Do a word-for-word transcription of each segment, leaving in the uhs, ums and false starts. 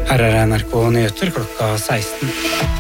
Her er N R K Nyheter klokka seksten.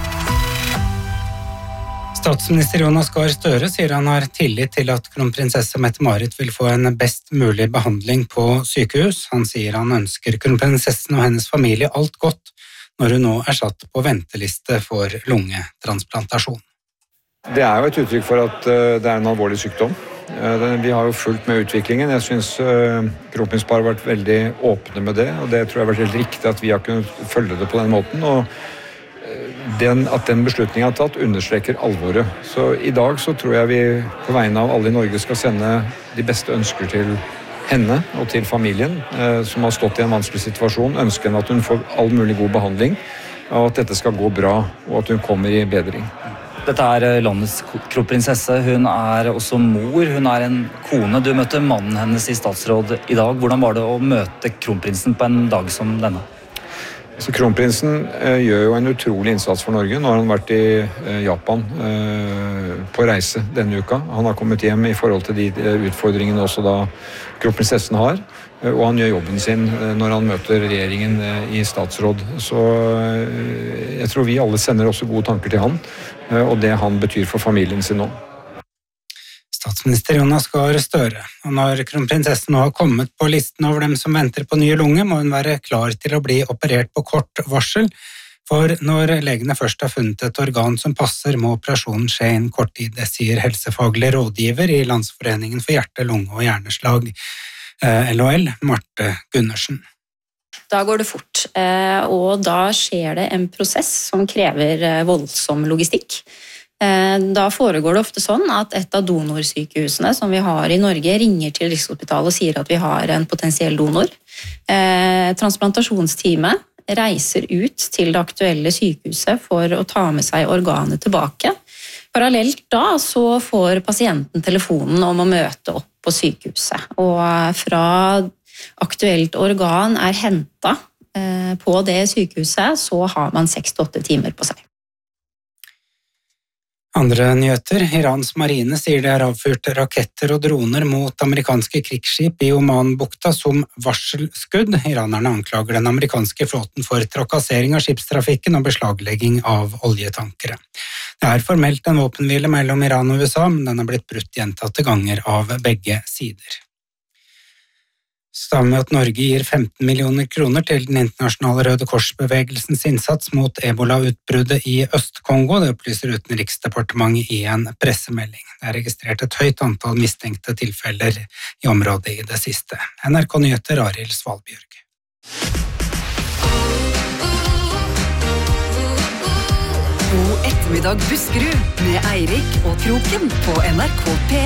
Statsminister Jonas Gahr Støre sier han har tillit til at kronprinsesse Mette-Marit vil få en best mulig behandling på sykehus. Han sier han ønsker kronprinsessen og hennes familie alt godt når hun nå er satt på venteliste for lungetransplantasjon. Det er jo et uttrykk for at det er en alvorlig sykdom. Vi har jo fulgt med utviklingen. Jeg synes kronprinsparet har vært veldig åpne med det, og det tror jeg har vært helt riktig at vi har kunnet følge det på den måten. Og den, at den beslutningen er tatt, understreker alvoret. Så i dag så tror jeg vi på vegne av alle i Norge skal sende de beste ønsker til henne og til familien, som har stått i en vanskelig situasjon, ønsker henne at hun får all mulig god behandling, og at dette skal gå bra, og at hun kommer i bedring. Dette er landets kronprinsesse, hun er også mor, hun er en kone. Du møtte mannen hennes i statsråd i dag. Hvordan var det å møte kronprinsen på en dag som denne? Så kronprinsen eh, gjør jo en utrolig innsats for Norge. Nå har han vært i eh, Japan eh, på reise denne uka. Han har kommet hjem i forhold til de utfordringene også da kronprinsessen har. Eh, og han gjør jobben sin eh, når han møter regjeringen eh, i statsråd. Så eh, jeg tror vi alle sender også gode tanker til han, eh, og det han betyr for familien sin nå. Statsminister Jonas Gahr Støre. Og når kronprinsessen nå har kommet på listen over dem som venter på nye lunge, må hun være klar til å bli operert på kort varsel, for når legene først har funnet et organ som passer, må operasjonen skje innen kort tid. Det sier helsefaglig rådgiver i Landsforeningen for hjerte, lunge og hjerneslag, L H L, Marte Gundersen. Da går det fort, og da skjer det en prosess som krever voldsom logistikk. Da foregår det ofte sånn at et av donorsykehusene som vi har i Norge ringer til Rikshospitalet og sier at vi har en potensiell donor. Transplantasjonsteamet reiser ut til det aktuelle sykehuset for å ta med seg organet tilbake. Parallelt da så får pasienten telefonen om å møte opp på sykehuset. Og fra aktuelt organ er hentet på det sykehuset, så har man seks til åtte timer på seg. Andre nyheter. Irans marine sier det er avfyrt raketter og droner mot amerikanske krigsskip i Omanbukta som varselskudd. Iranerne anklager den amerikanske flåten for trakassering av skipstrafikken og beslaglegging av oljetankere. Det er formelt en våpenhvile mellom Iran og U S A, men den har blitt brutt gjentatte ganger av begge sider. Sammen med at Norge gir femten millioner kroner til den internasjonale Røde Korsbevegelsens innsats mot ebola-utbruddet i Øst-Kongo, det opplyser Utenriksdepartementet i en pressemelding. Det er registrert et høyt antall mistenkte tilfeller i området i det siste. N R K Nyheter, Arild Svalbjørg. God ettermiddag Buskerud med Eirik og Kroken på N R K P